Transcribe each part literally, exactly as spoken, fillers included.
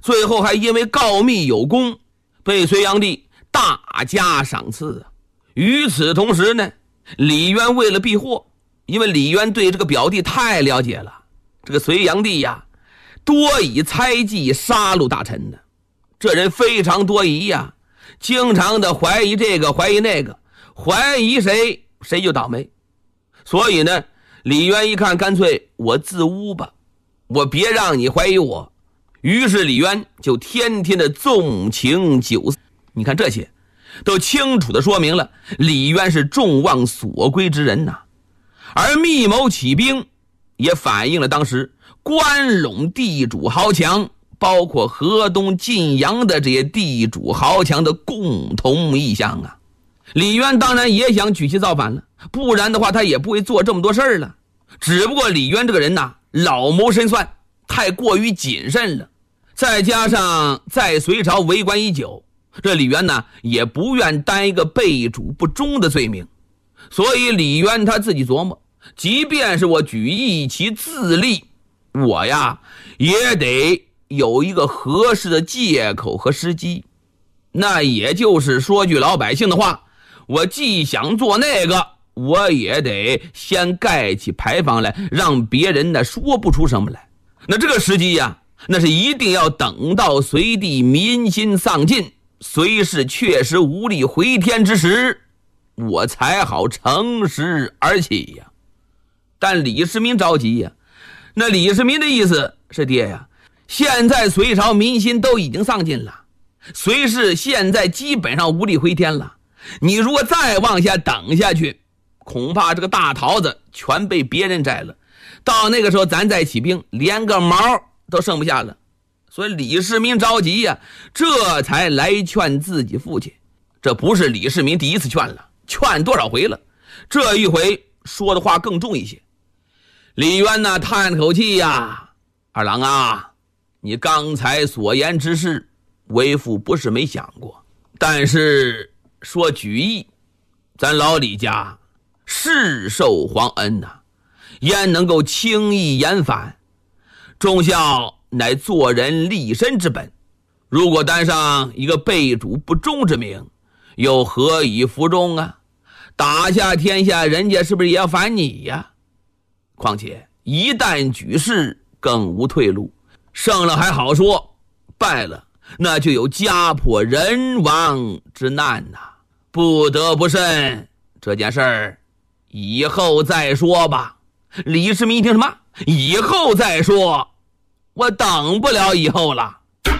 最后还因为告密有功，被隋炀帝大加赏赐。与此同时呢，李渊为了避祸，因为李渊对这个表弟太了解了，这个隋炀帝呀，多以猜忌杀戮大臣的，这人非常多疑呀，经常的怀疑这个怀疑那个，怀疑谁谁就倒霉。所以呢，李渊一看，干脆我自污吧，我别让你怀疑我。于是李渊就天天的纵情酒色。你看这些都清楚的说明了李渊是众望所归之人呐。而密谋起兵也反映了当时关陇地主豪强，包括河东晋阳的这些地主豪强的共同意向啊。李渊当然也想举旗造反了，不然的话他也不会做这么多事儿了。只不过李渊这个人呐，老谋深算，太过于谨慎了，再加上在隋朝为官已久，这李渊呢也不愿担一个背主不忠的罪名。所以李渊他自己琢磨，即便是我举一旗自立，我呀也得有一个合适的借口和时机。那也就是说句老百姓的话，我既想做那个，我也得先盖起牌坊来，让别人呢说不出什么来。那这个时机呀，那是一定要等到隋帝民心丧尽，隋氏确实无力回天之时，我才好乘时而起呀。但李世民着急呀，那李世民的意思是，爹呀，现在隋朝民心都已经丧尽了，隋氏现在基本上无力回天了，你如果再往下等下去，恐怕这个大桃子全被别人摘了，到那个时候咱再起兵，连个毛都剩不下了。所以李世民着急呀，这才来劝自己父亲。这不是李世民第一次劝了，劝多少回了，这一回说的话更重一些。李渊呢叹口气呀，二郎啊，你刚才所言之事，为父不是没想过，但是说举义，咱老李家世受皇恩呐、啊，焉能够轻易言反？忠孝乃做人立身之本，如果担上一个背主不忠之名，又何以服众啊？打下天下，人家是不是也要反你呀？况且一旦举事，更无退路，胜了还好说，败了那就有家破人亡之难呐、啊，不得不慎。这件事儿以后再说吧。李世民一听什么？以后再说？我等不了以后了。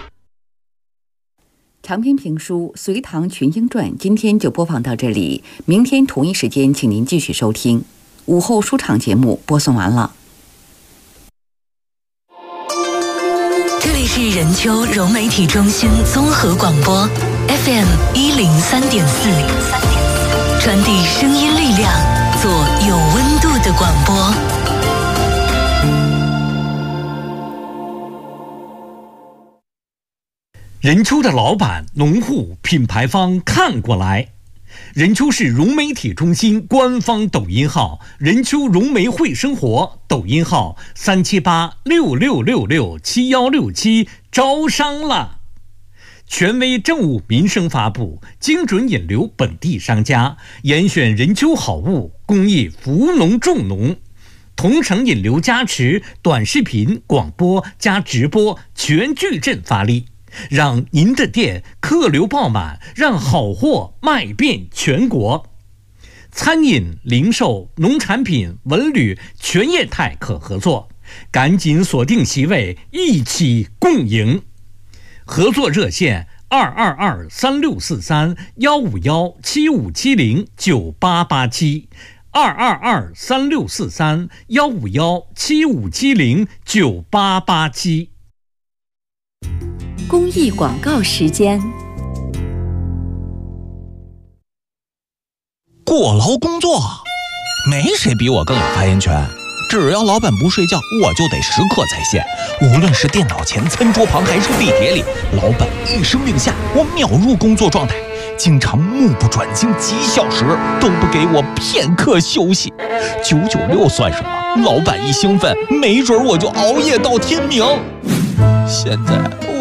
长篇评书《隋唐群英传》今天就播放到这里，明天同一时间请您继续收听。午后书场节目播送完了。 这里是任丘融媒体中心综合广播 F M 一零三点四，传递声音力量，做有温度的广播。 任丘的老板、农户、品牌方看过来。任丘市融媒体中心官方抖音号任丘融媒会生活，抖音号三七八六六六六七幺六七，招商了。权威政务民生发布，精准引流本地商家，严选任丘好物，公益扶农助农，同城引流加持，短视频、广播加直播全矩阵发力，让您的店客流爆满，让好货卖遍全国。餐饮、零售、农产品、文旅全业态可合作，赶紧锁定席位，一起共赢。合作热线二二二三六四三幺五幺七五七零九八八七，二二二三六四三幺五幺七五七零九八八七。 公益广告时间。 过劳工作，没谁比我更有发言权。只要老板不睡觉，我就得时刻在线。无论是电脑前、餐桌旁，还是地铁里，老板一声令下，我秒入工作状态。经常目不转睛几小时，都不给我片刻休息。九九六算什么？老板一兴奋，没准我就熬夜到天明。现在我